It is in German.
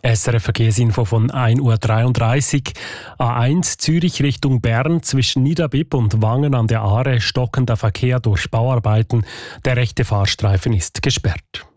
SRF Verkehrsinfo von 1:33 Uhr. A1 Zürich Richtung Bern zwischen Niederbipp und Wangen an der Aare stockender Verkehr durch Bauarbeiten. Der rechte Fahrstreifen ist gesperrt.